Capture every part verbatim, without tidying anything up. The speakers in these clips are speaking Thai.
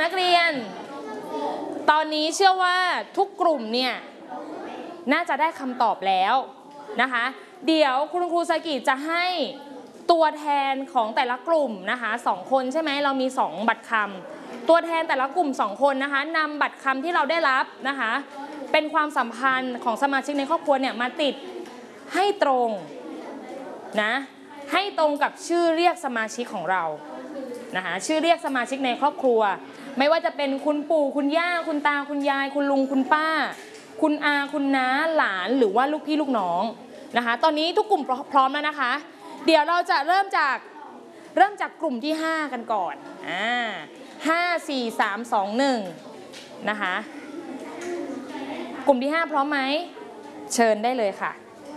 นักเรียนตอนนี้เชื่อว่าทุกกลุ่มเนี่ยน่าจะได้คำตอบแล้วนะคะเดี๋ยวคุณครูสกิจะให้ตัวแทนของแต่ละกลุ่มนะคะสองคนใช่ไหมเรามีสองบัตรคำตัวแทนแต่ละกลุ่มสองคนนะคะนำบัตรคำที่เราได้รับนะคะเป็นความสัมพันธ์ของสมาชิกในครอบครัวเนี่ยมาติดให้ตรงนะให้ตรงกับชื่อเรียกสมาชิกของเรานะคะชื่อเรียกสมาชิกในครอบครัวไม่ว่าจะเป็นคุณปู่คุณย่าคุณตาคุณยายคุณลุงคุณป้าคุณอาคุณน้าหลานหรือว่าลูกพี่ลูกน้องนะคะตอนนี้ทุกกลุ่มพร้อมแล้วนะคะเดี๋ยวเราจะเริ่มจากเริ่มจากกลุ่มที่ห้ากันก่อนอ่าห้า สี่ สาม สอง หนึ่งนะคะกลุ่มที่ห้าพร้อมไหมเชิญได้เลยค่ะ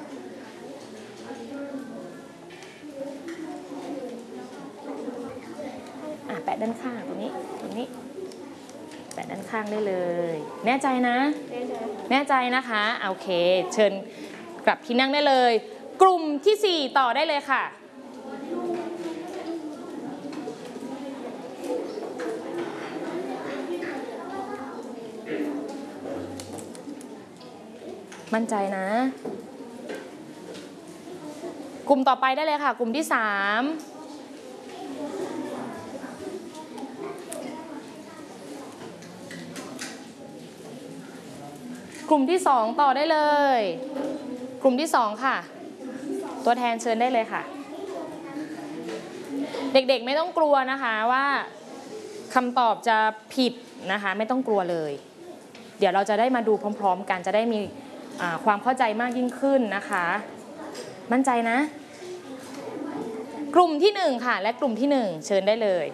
อ่ะแปะด้านข้างตรงนี้ตรงนี้แปะด้านข้างได้เลยแน่ใจนะแน่ใจนะคะโอเคเชิญกลับที่นั่งได้เลยกลุ่มที่สี่ต่อได้เลยค่ะมั่นใจนะกลุ่มต่อไปได้เลยค่ะกลุ่มที่สามกลุ่มที่สองต่อได้เลยกลุ่มที่สองค่ะตัวแทนเชิญได้เลยค่ะเด็กๆไม่ต้องกลัวนะคะว่าคำตอบจะผิดนะคะไม่ต้องกลัวเลยเดี๋ยวเราจะได้มาดูพร้อมๆกันจะได้มีความเข้าใจมากยิ่งขึ้นนะคะมั่นใจนะกลุ่มที่หนึ่งค่ะและกลุ่มที่หนึ่งเชิญได้เลย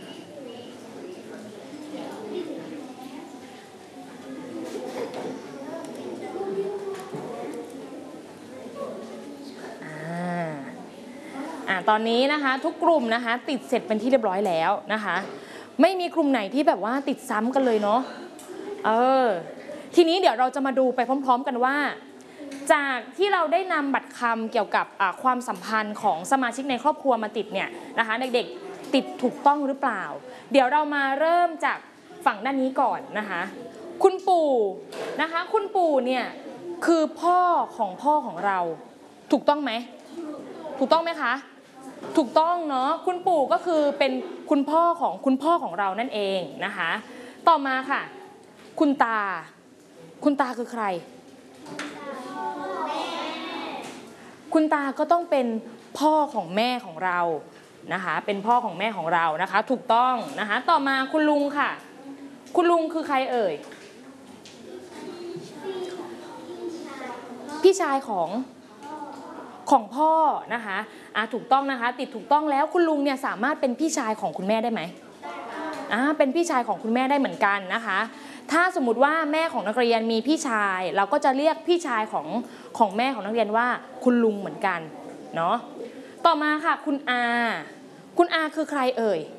ตอนนี้นะคะทุกกลุ่มนะคะติดเสร็จเป็นที่เรียบร้อยแล้วนะคะไม่มีกลุ่มไหนที่แบบว่าติดซ้ำกันเลยเนาะเออทีนี้เดี๋ยวเราจะมาดูไปพร้อมๆกันว่าจากที่เราได้นำบัตรคำเกี่ยวกับความสัมพันธ์ของสมาชิกในครอบครัวมาติดเนี่ยนะคะเด็กๆติดถูกต้องหรือเปล่าเดี๋ยวเรามาเริ่มจากฝั่งด้านนี้ก่อนนะคะคุณปู่นะคะคุณปู่เนี่ยคือพ่อของพ่อของเราถูกต้องไหมถูกต้องไหมคะถูกต้องเนาะคุณปู่ก็คือเป็นคุณพ่อของคุณพ่อของเรานั่นเองนะคะต่อมาค่ะคุณตาคุณตาคือใครคุณตาก็ต้องเป็นพ่อของแม่ของเรานะคะเป็นพ่อของแม่ของเรานะคะถูกต้องนะคะต่อมาคุณลุงค่ะคุณลุงคือใครเอ่ยพี่ชายของของพ่อนะคะอ่ะถูกต้องนะคะติดถูกต้องแล้วคุณลุงเนี่ยสามารถเป็นพี่ชายของคุณแม่ได้ไหมอ่าเป็นพี่ชายของคุณแม่ได้เหมือนกันนะคะถ้าสมมุติว่าแม่ของนักเรียนมีพี่ชายเราก็จะเรียกพี่ชายของของแม่ของนักเรียนว่าคุณลุงเหมือนกันเนาะต่อมาค่ะคุณอาคุณอาคือใครเอ่ย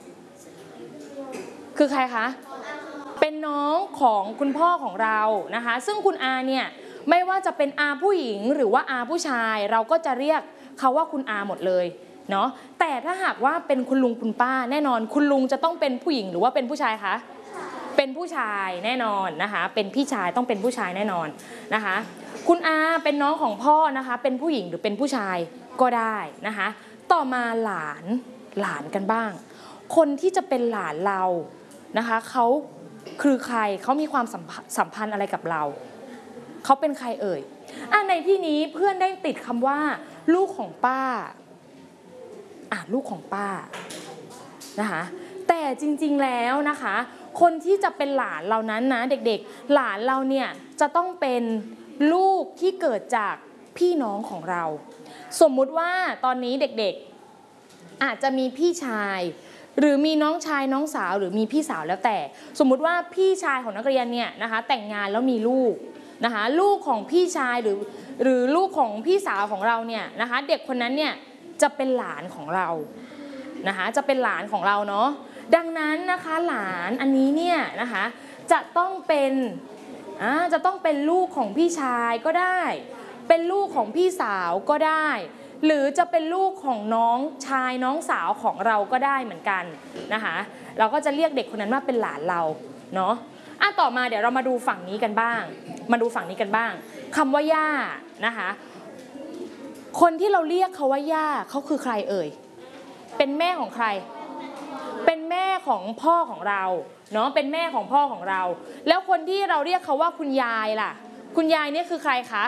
คือใครคะเป็นน้องของคุณพ่อของเรานะคะซึ่งคุณอาเนี่ยไม่ว่าจะเป็นอาผู้หญิงหรือว่าอาผู้ชายเราก็จะเรียกเขาว่าคุณอาหมดเลยเนาะแต่ถ้าหากว่าเป็นคุณลุงคุณป้าแน่นอนคุณลุงจะต้องเป็นผู้หญิงหรือว่าเป็นผู้ชายคะเป็นผู้ชายแน่นอนนะคะเป็นพี่ชายต้องเป็นผู้ชายแน่นอนนะคะคุณอาเป็นน้องของพ่อนะคะเป็นผู้หญิงหรือเป็นผู้ชายก็ได้นะคะต่อมาหลานหลานกันบ้างคนที่จะเป็นหลานเรานะคะเขาคือใครเขามีความสัมพันธ์อะไรกับเราเขาเป็นใครเอ่ยอ่ะในที่นี้เพื่อนได้ติดคำว่าลูกของป้าอ่ะลูกของป้านะคะแต่จริงๆแล้วนะคะคนที่จะเป็นหลานเรานั้นนะเด็กๆหลานเราเนี่ยจะต้องเป็นลูกที่เกิดจากพี่น้องของเราสมมุติว่าตอนนี้เด็กๆอาจจะมีพี่ชายหรือมีน้องชายน้องสาวหรือมีพี่สาวแล้วแต่สมมุติว่าพี่ชายของนักเรียนเนี่ยนะคะแต่งงานแล้วมีลูกนะคะลูกของพี่ชายหรือหรือลูกของพี่สาวของเราเนี่ยนะคะเด็กคนนั้นเนี่ยจะเป็นหลานของเรานะคะจะเป็นหลานของเราเนาะดังนั้นนะคะหลานอันนี้เนี่ยนะคะจะต้องเป็นอ่าจะต้องเป็นลูกของพี่ชายก็ได้เป็นลูกของพี่สาวก็ได้หรือจะเป็นลูกของน้องชายน้องสาวของเราก็ได้เหมือนกันนะคะเราก็จะเรียกเด็กคนนั้นว่าเป็นหลานเราเนาะอ่ะต่อมาเดี๋ยวเรามาดูฝั่งนี้กันบ้างมาดูฝั่งนี้กันบ้างคำว่าย่านะคะคนที่เราเรียกเขาว่าย่าเขาคือใครเอ่ยเป็นแม่ของใครเป็นแม่ของพ่อของเราเนาะเป็นแม่ของพ่อของเราแล้วคนที่เราเรียกเขาว่าคุณยายล่ะคุณยายเนี่ยคือใครคะ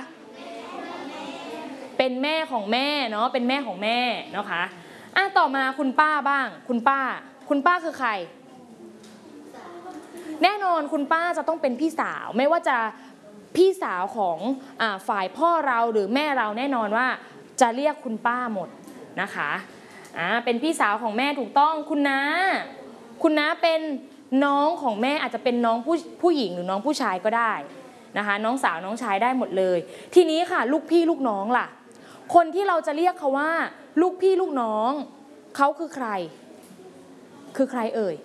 เป็นแม่ของแม่เนาะเป็นแม่ของแม่นะคะอ่ะต่อมาคุณป้าบ้างคุณป้าคุณป้าคือใครแน่นอนคุณป้าจะต้องเป็นพี่สาวไม่ว่าจะพี่สาวของอ่าฝ่ายพ่อเราหรือแม่เราแน่นอนว่าจะเรียกคุณป้าหมดนะคะอ่าเป็นพี่สาวของแม่ถูกต้องคุณน้าคุณน้าเป็นน้องของแม่อาจจะเป็นน้องผู้ผู้หญิงหรือน้องผู้ชายก็ได้นะคะน้องสาวน้องชายได้หมดเลยทีนี้ค่ะลูกพี่ลูกน้องล่ะคนที่เราจะเรียกเขาว่าลูกพี่ลูกน้องเขาคือใครคือใครเอ่ย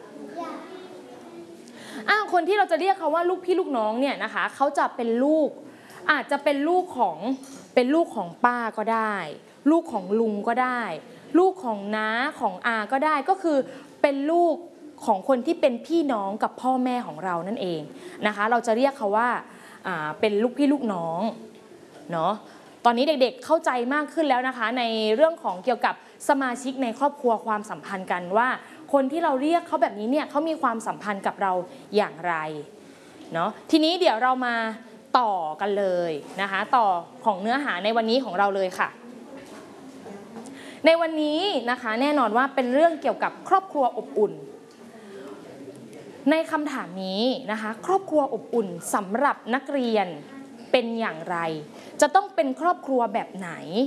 อ้าวคนที่เราจะเรียกเขาว่าลูกพี่ลูกน้องเนี่ยนะคะเขาจะเป็นลูกอาจจะเป็นลูกของเป็นลูกของป้าก็ได้ลูกของลุงก็ได้ลูกของน้าของอาก็ได้ก็คือเป็นลูกของคนที่เป็นพี่น้องกับพ่อแม่ของเรานั่นเองนะคะเราจะเรียกเขาว่าอ่าเป็นลูกพี่ลูกน้องเนาะตอนนี้เด็กๆเข้าใจมากขึ้นแล้วนะคะในเรื่องของเกี่ยวกับสมาชิกในครอบครัวความสัมพันธ์กันว่าคนที่เราเรียกเขาแบบนี้เนี่ยเขามีความสัมพันธ์กับเราอย่างไรเนาะทีนี้เดี๋ยวเรามาต่อกันเลยนะคะต่อของเนื้อหาในวันนี้ของเราเลยค่ะในวันนี้นะคะแน่นอนว่าเป็นเรื่องเกี่ยวกับครอบครัวอบอุ่นในคำถามนี้นะคะครอบครัวอบอุ่นสำหรับนักเรียนเป็นอย่างไรจะต้องเป็นครอบครัวแบบไหน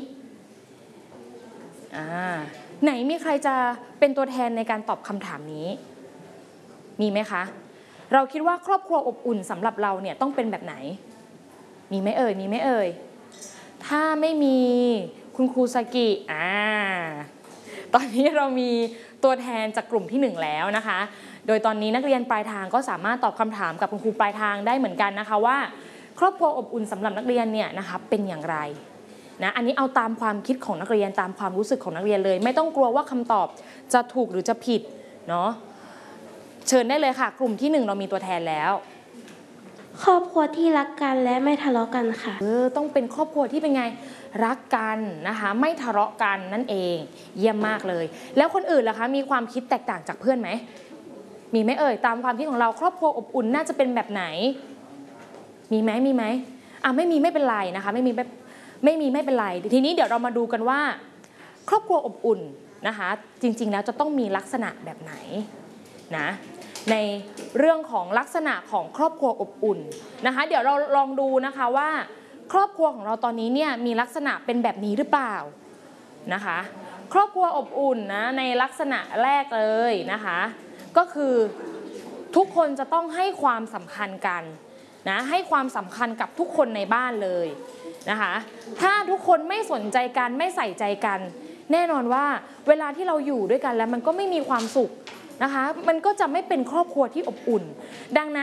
อ่าไหนมีใครจะเป็นตัวแทนในการตอบคำถามนี้มีไหมคะเราคิดว่าครอบครัวอบอุ่นสำหรับเราเนี่ยต้องเป็นแบบไหนมีไหมเอ่ยมีไหมเอ่ยถ้าไม่มีคุณครูสกิอ่าตอนนี้เรามีตัวแทนจากกลุ่มที่หนึ่งแล้วนะคะโดยตอนนี้นักเรียนปลายทางก็สามารถตอบคำถามกับคุณครูปลายทางได้เหมือนกันนะคะว่าครอบครัวอบอุ่นสำหรับนักเรียนเนี่ยนะคะเป็นอย่างไรนะอันนี้เอาตามความคิดของนักเรียนตามความรู้สึกของนักเรียนเลยไม่ต้องกลัวว่าคำตอบจะถูกหรือจะผิดเนาะเชิญได้เลยค่ะกลุ่มที่หนึ่งเรามีตัวแทนแล้วครอบครัวที่รักกันและไม่ทะเลาะกันค่ะเออต้องเป็นครอบครัวที่เป็นไงรักกันนะคะไม่ทะเลาะกันนั่นเองเยี่ยมมากเลยแล้วคนอื่นล่ะคะมีความคิดแตกต่างจากเพื่อนไหมมีไหมเอ่ยตามความคิดของเราครอบครัวอบอุ่นน่าจะเป็นแบบไหนมีไหมมีไหมอ่ะไม่มีไม่เป็นไรนะคะไม่มีไม่ไม่มีไม่เป็นไรทีนี้เดี๋ยวเรามาดูกันว่าครอบครัวอบอุ่นนะคะจริงๆแล้วจะต้องมีลักษณะแบบไหนนะในเรื่องของลักษณะของครอบครัวอบอุ่นนะคะเดี๋ยวเราลองดูนะคะว่าครอบครัวของเราตอนนี้เนี่ยมีลักษณะเป็นแบบนี้หรือเปล่านะคะครอบครัวอบอุ่นนะในลักษณะแรกเลยนะคะก็คือทุกคนจะต้องให้ความสำคัญกันนะให้ความสำคัญกับทุกคนในบ้านเลยนะคะถ้าทุกคนไม่สนใจกันไม่ใส่ใจกันแน่นอนว่าเวลาที่เราอยู่ด้วยกันแล้วมันก็ไม่มีความสุขนะคะมันก็จะไม่เป็นครอบครัวที่อบอุ่นดังนั้น